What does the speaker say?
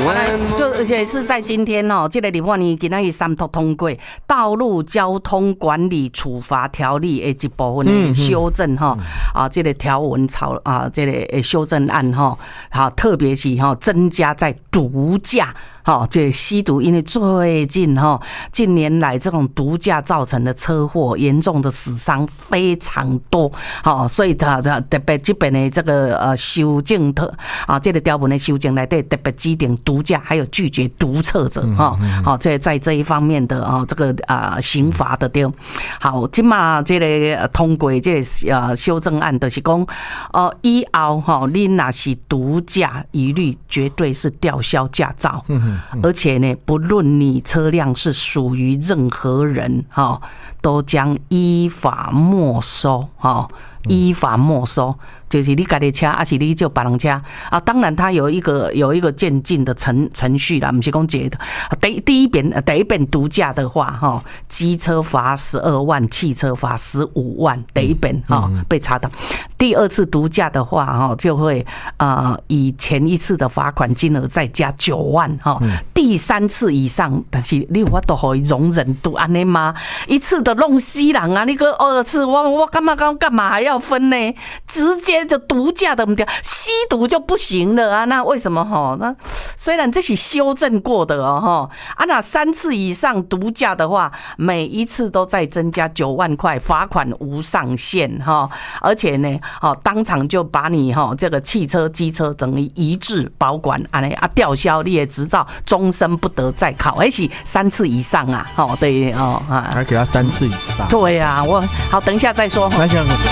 就而且是在今天哦，这个立法院今仔日三读通过《道路交通管理处罚条例》的一部分的修正哈这个条文这个修正案哈，好，特别是增加在毒驾。这吸毒，因为最近近年来这种毒驾造成的车祸严重的死伤非常多，所以特别这边的这个修正这个条文的修正内底特别指定毒驾还有拒绝毒测者这在这一方面的这个刑罚的对。好，今嘛这个通过这个修正案就是讲以后你若是毒驾，一律绝对是吊销驾照。而且呢，不论你车辆是属于任何人，都将依法没收，依法没收。就是你家的车，还是你借别人车啊？当然，它有一个渐进的程序啦，不是讲解的。第一遍毒驾的话，机车罚12万，汽车罚15万。第一遍被查到，第二次毒驾的话就会以前一次的罚款金额再加9万第三次以上，但是你有法度可以容忍度安尼吗？一次的弄死人啊！你个2次，我干嘛还要分呢？直接就毒驾的不对，吸毒就不行了啊！那为什么那虽然这是修正过的那3次以上毒驾的话，每一次都再增加9万块，罚款无上限而且呢当场就把你这个汽车、机车等于移置保管吊销你的执照，终身不得再考，而且3次以上啊！对还给他3次以上。 对啊，好，等一下再说。